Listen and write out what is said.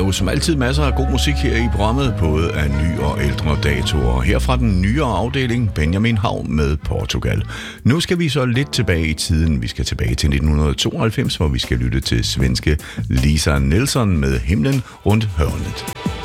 jo som altid masser af god musik her i programmet, både af ny og ældre datoer. Her fra den nyere afdeling Benjamin Hav med Portugal. Nu skal vi så lidt tilbage i tiden. Vi skal tilbage til 1992, hvor vi skal lytte til svenske Lisa Nilsson med Himlen rundt hørnet.